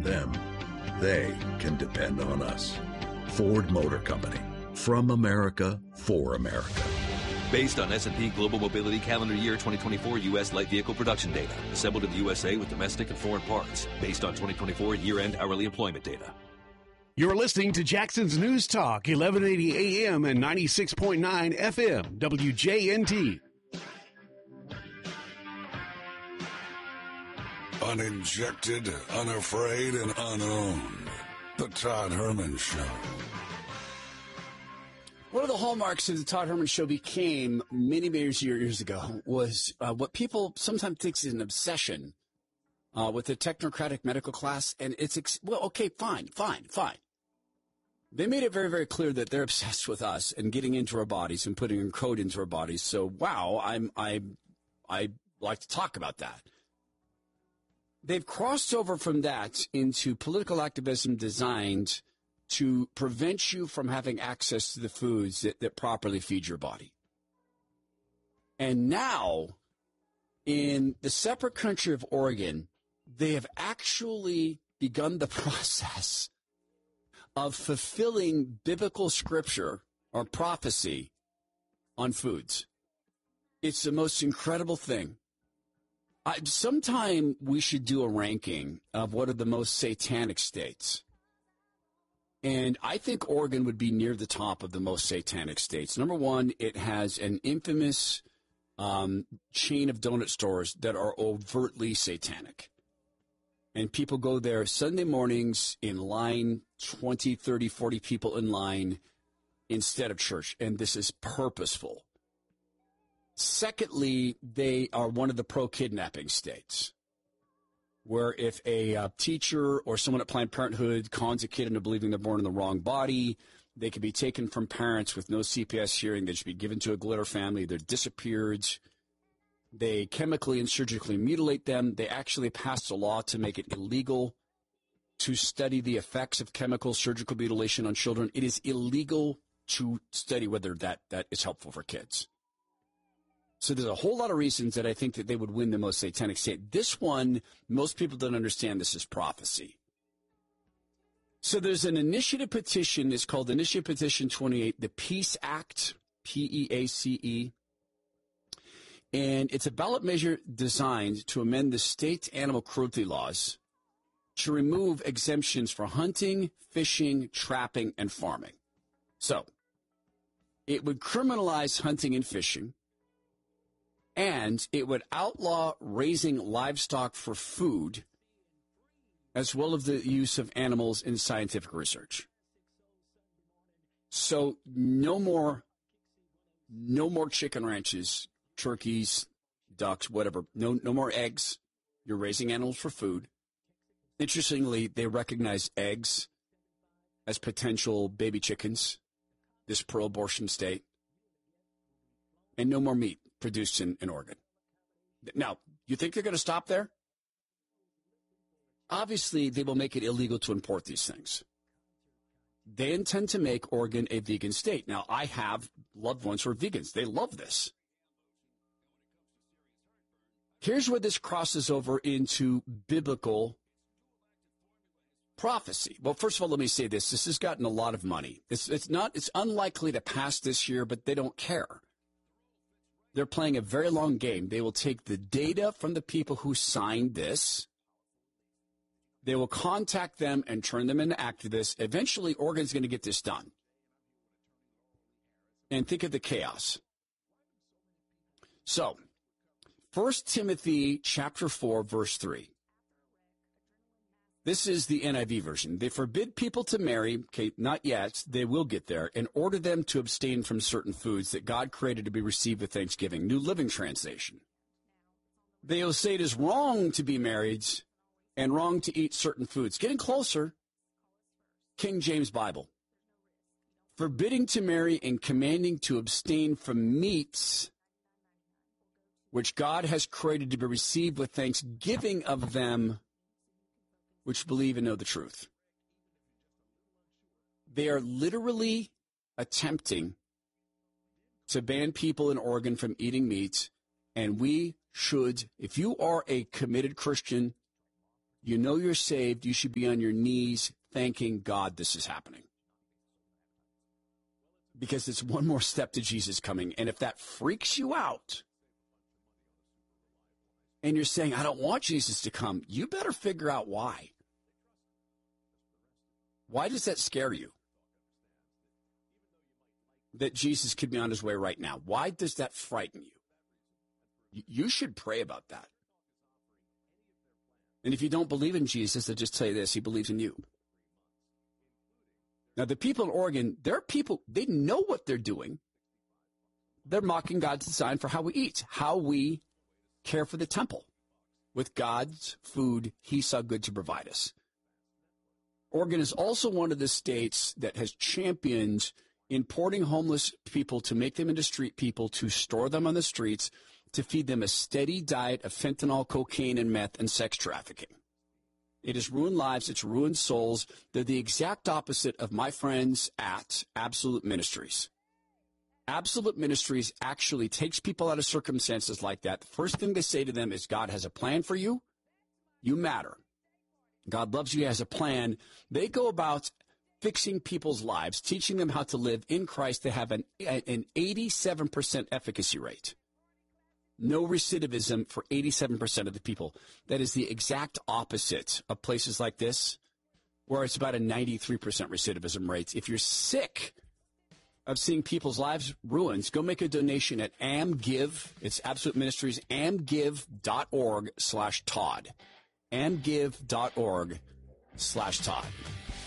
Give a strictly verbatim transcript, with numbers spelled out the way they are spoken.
them, they can depend on us. Ford Motor Company. From America, for America. Based on S and P Global Mobility Calendar Year twenty twenty-four U S light vehicle production data. Assembled in the U S A with domestic and foreign parts. Based on twenty twenty-four year-end hourly employment data. You're listening to Jackson's News Talk, eleven eighty A M and ninety-six point nine F M, W J N T. Uninjected, unafraid, and unowned. The Todd Herman Show. One of the hallmarks of the Todd Herman Show became many, many years ago was uh, what people sometimes think is an obsession uh, with the technocratic medical class. And it's, ex- well, okay, fine, fine, fine. They made it very, very clear that they're obsessed with us and getting into our bodies and putting in code into our bodies. So, wow, I'm, I, I like to talk about that. They've crossed over from that into political activism designed to prevent you from having access to the foods that, that properly feed your body. And now, in the separate country of Oregon, they have actually begun the process of fulfilling biblical scripture or prophecy on foods. It's the most incredible thing. I, sometime we should do a ranking of what are the most satanic states. And I think Oregon would be near the top of the most satanic states. Number one, it has an infamous um, chain of donut stores that are overtly satanic. And people go there Sunday mornings in line, twenty, thirty, forty people in line instead of church. And this is purposeful. Secondly, they are one of the pro-kidnapping states, where if a uh, teacher or someone at Planned Parenthood cons a kid into believing they're born in the wrong body, they can be taken from parents with no C P S hearing. They should be given to a glitter family. They're disappeared. They chemically and surgically mutilate them. They actually passed a law to make it illegal to study the effects of chemical surgical mutilation on children. It is illegal to study whether that, that is helpful for kids. So there's a whole lot of reasons that I think that they would win the most satanic state. This one, most people don't understand this is prophecy. So there's an initiative petition. It's called Initiative Petition twenty-eight, the Peace Act, P E A C E. And it's a ballot measure designed to amend the state animal cruelty laws to remove exemptions for hunting, fishing, trapping, and farming. So it would criminalize hunting and fishing. And it would outlaw raising livestock for food, as well as the use of animals in scientific research. So no more, no more chicken ranches, turkeys, ducks, whatever. No, no more eggs. You're raising animals for food. Interestingly, they recognize eggs as potential baby chickens, this pro-abortion state. And no more meat produced in, in Oregon. Now, you think they're going to stop there? Obviously, they will make it illegal to import these things. They intend to make Oregon a vegan state. Now, I have loved ones who are vegans. They love this. Here's where this crosses over into biblical prophecy. Well, first of all, let me say this. This has gotten a lot of money. It's, it's not, it's unlikely to pass this year, but they don't care. They're playing a very long game. They will take the data from the people who signed this. They will contact them and turn them into activists. Eventually, Oregon's going to get this done. And think of the chaos. So, First Timothy chapter four, verse three. This is the N I V version. They forbid people to marry, okay, not yet, they will get there, and order them to abstain from certain foods that God created to be received with thanksgiving. New Living Translation. They will say it is wrong to be married and wrong to eat certain foods. Getting closer, King James Bible. Forbidding to marry and commanding to abstain from meats which God has created to be received with thanksgiving of them which believe and know the truth. They are literally attempting to ban people in Oregon from eating meat, and we should, if you are a committed Christian, You know you're saved. You should be on your knees thanking God this is happening. Because it's one more step to Jesus coming. And if that freaks you out, and you're saying, I don't want Jesus to come, you better figure out why. Why does that scare you? That Jesus could be on his way right now. Why does that frighten you? You should pray about that. And if you don't believe in Jesus, I'll just tell you this, he believes in you. Now, the people in Oregon, they're people, they know what they're doing. They're mocking God's design for how we eat, how we care for the temple with God's food he saw good to provide us. Oregon is also one of the states that has championed importing homeless people to make them into street people, to store them on the streets, to feed them a steady diet of fentanyl, cocaine, and meth, and sex trafficking. It has ruined lives. It's ruined souls. They're the exact opposite of my friends at Absolute Ministries. Absolute Ministries actually takes people out of circumstances like that. The first thing they say to them is, God has a plan for you. You matter. God loves you, has a plan. They go about fixing people's lives, teaching them how to live in Christ. They have an, an eighty-seven percent efficacy rate. No recidivism for eighty-seven percent of the people. That is the exact opposite of places like this, where it's about a ninety-three percent recidivism rate. If you're sick of seeing people's lives ruined, go make a donation at AmGive. It's Absolute Ministries, amgive.org slash Todd. amgive.org slash Todd.